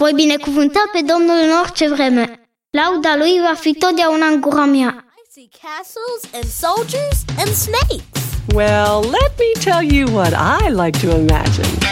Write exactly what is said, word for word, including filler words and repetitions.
Voi binecuvânta pe Domnul în orice vreme. Lauda lui va fi totdeauna în gura mea. I see castles and soldiers and snakes. Well, let me tell you what I like to imagine.